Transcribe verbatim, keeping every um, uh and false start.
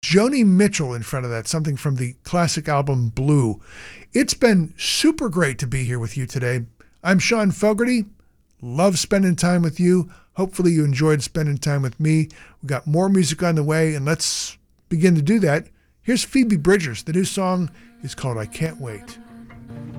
Joni Mitchell in front of that, something from the classic album Blue. It's been super great to be here with you today. I'm Sean Fogarty. Love spending time with you. Hopefully you enjoyed spending time with me. We got more music on the way, and let's begin to do that. Here's Phoebe Bridgers. The new song is called I Can't Wait.